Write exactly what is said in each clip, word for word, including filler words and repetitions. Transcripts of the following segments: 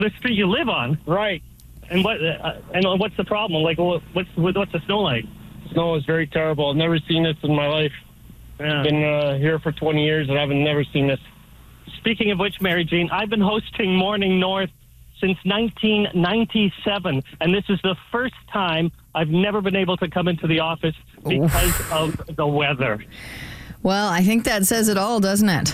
the street you live on. Right. And what? Uh, and what's the problem? Like, what, what's what's the snow like? Snow is very terrible. I've never seen this in my life. Yeah. I've been uh, here for twenty years and I've never seen this. Speaking of which, Mary Jean, I've been hosting Morning North since nineteen ninety-seven, and this is the first time I've never been able to come into the office because Oof. of the weather. Well, I think that says it all, doesn't it?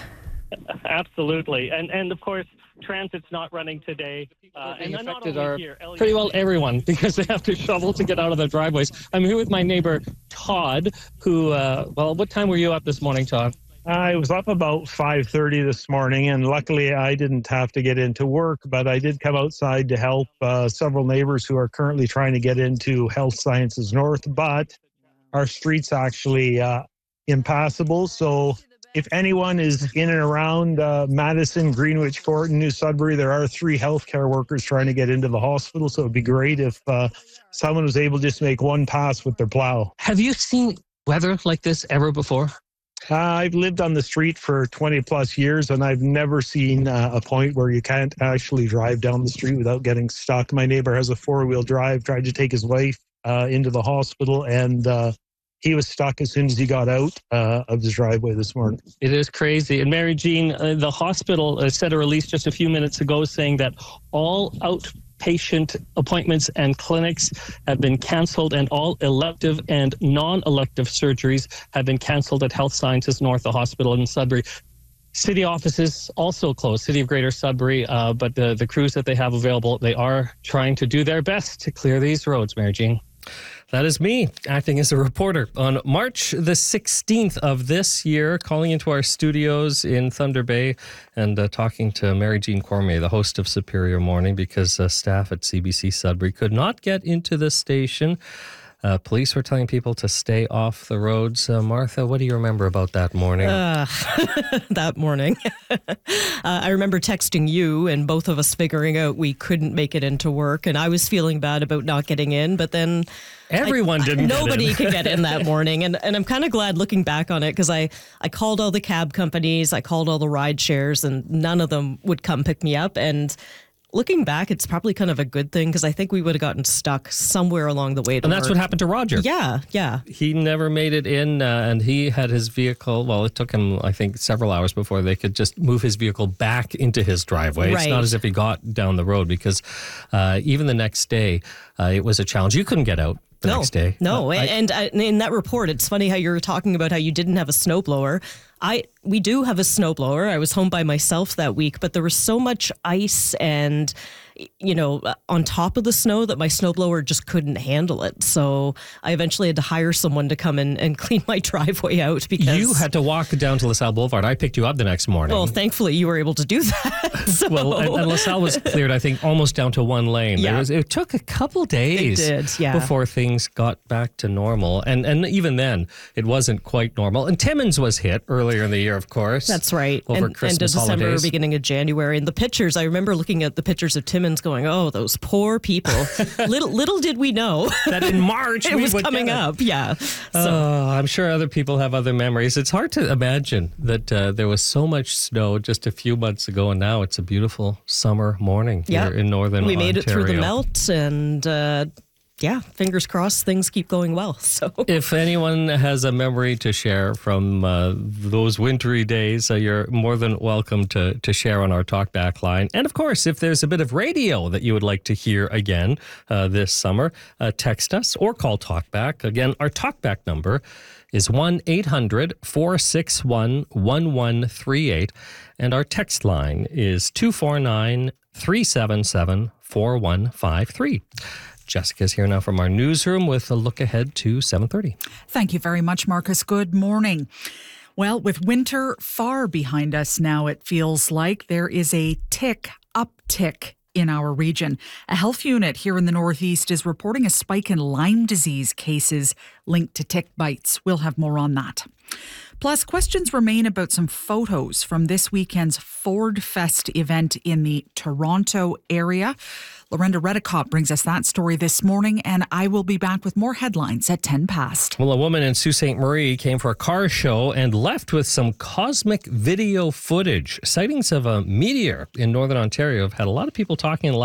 Absolutely. And, and of course, transit's not running today. Uh, and not only are here, Elliot, pretty well everyone because they have to shovel to get out of their driveways. I'm here with my neighbor, Todd, who, uh, well, what time were you up this morning, Todd? I was up about five thirty this morning, and luckily I didn't have to get into work, but I did come outside to help uh, several neighbors who are currently trying to get into Health Sciences North, but our street's actually uh, impassable. So if anyone is in and around uh, Madison, Greenwich Court, and New Sudbury, there are three healthcare workers trying to get into the hospital, so it'd be great if uh, someone was able to just make one pass with their plow. Have you seen weather like this ever before? Uh, I've lived on the street for twenty plus years, and I've never seen uh, a point where you can't actually drive down the street without getting stuck. My neighbor has a four-wheel drive, tried to take his wife uh, into the hospital, and uh, he was stuck as soon as he got out uh, of his driveway this morning. It is crazy. And Mary Jean, uh, the hospital uh, sent a release just a few minutes ago saying that all outpatient appointments and clinics have been canceled, and all elective and non-elective surgeries have been canceled at Health Sciences North, the hospital in Sudbury. City offices also closed, City of Greater Sudbury, uh, but the, the crews that they have available, they are trying to do their best to clear these roads, Mary Jean. That is me, acting as a reporter on March the sixteenth of this year, calling into our studios in Thunder Bay and uh, talking to Mary Jean Cormier, the host of Superior Morning, because uh, staff at C B C Sudbury could not get into the station. Uh, police were telling people to stay off the roads. Uh, Martha, what do you remember about that morning? Uh, that morning. uh, I remember texting you and both of us figuring out we couldn't make it into work. And I was feeling bad about not getting in, but then everyone I, didn't nobody get in. could get in that morning. And and I'm kind of glad looking back on it, because I, I called all the cab companies, I called all the ride shares, and none of them would come pick me up. And looking back, it's probably kind of a good thing, because I think we would have gotten stuck somewhere along the way to And that's work. what happened to Roger. Yeah, yeah. He never made it in, uh, and he had his vehicle. Well, it took him, I think, several hours before they could just move his vehicle back into his driveway. Right. It's not as if he got down the road, because uh, even the next day, uh, it was a challenge. You couldn't get out the no, next day. No, uh, and I, in that report, it's funny how you were talking about how you didn't have a snowblower. I we do have a snowblower. I was home by myself that week, but there was so much ice and, you know, on top of the snow that my snowblower just couldn't handle it. So I eventually had to hire someone to come in and clean my driveway out, because you had to walk down to LaSalle Boulevard. I picked you up the next morning. Well, thankfully you were able to do that. So. Well, and, and LaSalle was cleared, I think, almost down to one lane. Yeah. There was, it took a couple days It did, yeah. before things got back to normal. And and even then, it wasn't quite normal. And Timmins was hit earlier in the year, of course. That's right. Over and, Christmas and December, holidays. beginning of January. And the pictures, I remember looking at the pictures of Timmins going, oh, those poor people. little little did we know that in March it we was would coming get it. up. Yeah. So. Oh, I'm sure other people have other memories. It's hard to imagine that uh, there was so much snow just a few months ago, and now it's a beautiful summer morning Yep. here in northern We Ontario. made it through the melt, and uh, yeah, fingers crossed things keep going well. So, if anyone has a memory to share from uh, those wintry days, uh, you're more than welcome to, to share on our Talkback line. And of course, if there's a bit of radio that you would like to hear again uh, this summer, uh, text us or call Talkback. Again, our Talkback number is one eight hundred four six one one one three eight, and our text line is two four nine three seven seven four one five three. Jessica's here now from our newsroom with a look ahead to seven thirty. Thank you very much, Marcus. Good morning. Well, with winter far behind us now, it feels like there is a tick uptick in our region. A health unit here in the Northeast is reporting a spike in Lyme disease cases linked to tick bites. We'll have more on that. Plus, questions remain about some photos from this weekend's Ford Fest event in the Toronto area. Lorenda Redicott brings us that story this morning, and I will be back with more headlines at ten past. Well, a woman in Sault Ste. Marie came for a car show and left with some cosmic video footage. Sightings of a meteor in northern Ontario have had a lot of people talking